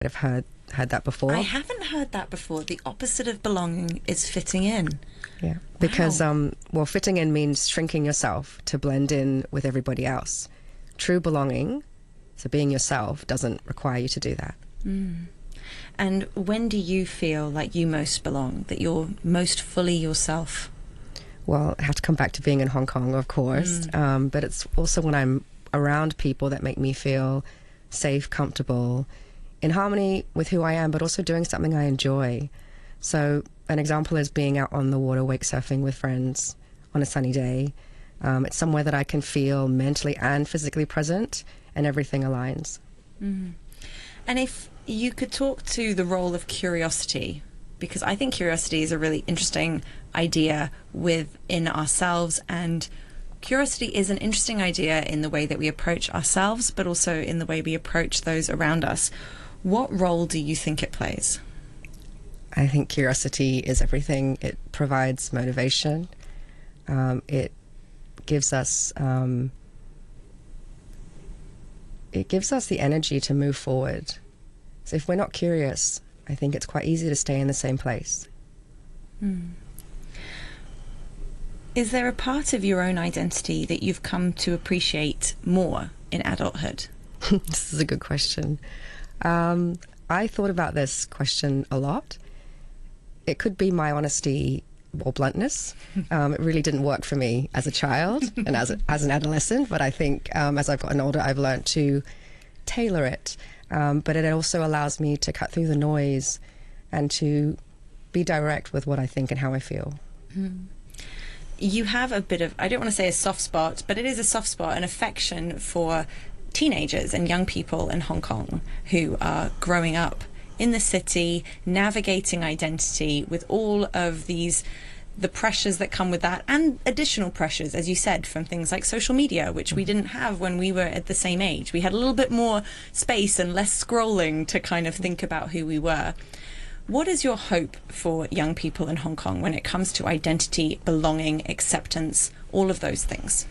I've heard that before. I haven't heard that before. The opposite of belonging is fitting in. Yeah, because Wow. well, fitting in means shrinking yourself to blend in with everybody else. True belonging, so being yourself, doesn't require you to do that. And when do you feel like you most belong, that you're most fully yourself? Well, I have to come back to being in Hong Kong, of course, but it's also when I'm around people that make me feel safe, comfortable, in harmony with who I am, but also doing something I enjoy. So an example is being out on the water wake surfing with friends on a sunny day. It's somewhere that I can feel mentally and physically present, and everything aligns. And if you could talk to the role of curiosity, because I think curiosity is a really interesting idea within ourselves, and curiosity is an interesting idea in the way that we approach ourselves, but also in the way we approach those around us. What role do you think it plays? I think curiosity is everything. It provides motivation. It gives us the energy to move forward. So if we're not curious, I think it's quite easy to stay in the same place. Is there a part of your own identity that you've come to appreciate more in adulthood? This is a good question. I thought about this question a lot. It could be my honesty or bluntness. It really didn't work for me as a child and as an adolescent, but I think as I've gotten older, I've learned to tailor it. But it also allows me to cut through the noise and to be direct with what I think and how I feel. You have a bit of, I don't want to say a soft spot, but it is a soft spot, an affection for teenagers and young people in Hong Kong who are growing up in the city, navigating identity with all of these, the pressures that come with that, and additional pressures, as you said, from things like social media, which we didn't have when we were at the same age. We had a little bit more space and less scrolling to kind of think about who we were. What is your hope for young people in Hong Kong when it comes to identity, belonging, acceptance, all of those things?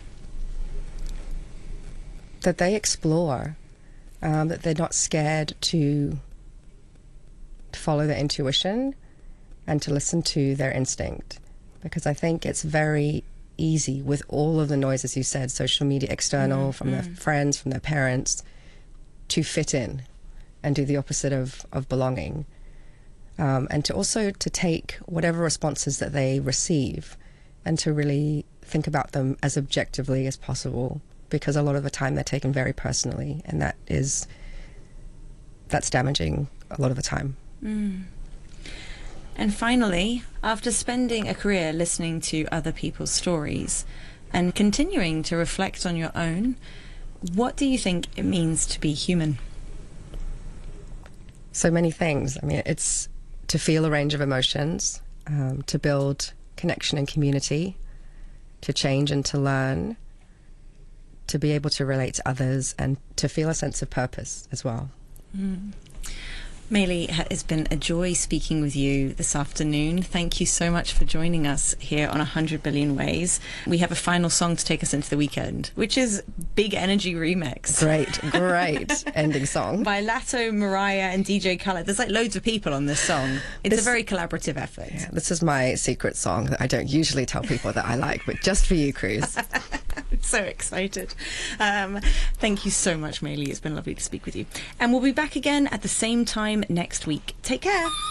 That they explore, that they're not scared to follow their intuition and to listen to their instinct. Because I think it's very easy with all of the noise, as you said, social media, external, from their friends, from their parents, to fit in and do the opposite of belonging. And to also to take whatever responses that they receive and to really think about them as objectively as possible, because a lot of the time they're taken very personally, and that's damaging a lot of the time. And finally, after spending a career listening to other people's stories and continuing to reflect on your own, what do you think it means to be human? So many things. I mean, it's to feel a range of emotions, to build connection and community, to change and to learn, to be able to relate to others, and to feel a sense of purpose as well. Mei Lee, it's been a joy speaking with you this afternoon. Thank you so much for joining us here on 100 Billion Ways. We have a final song to take us into the weekend, which is Big Energy Remix. Great ending song. By Latto, Mariah and DJ Khaled. There's like loads of people on this song. It's a very collaborative effort. Yeah, this is my secret song that I don't usually tell people that I like, but just for you, Cruz. I'm so excited. Thank you so much, Mei Lee. It's been lovely to speak with you. And we'll be back again at the same time next week. Take care.